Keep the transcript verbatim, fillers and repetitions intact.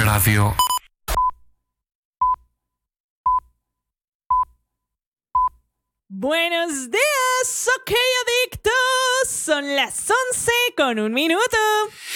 Radio. Buenos días, ok adictos. Son las once con un minuto.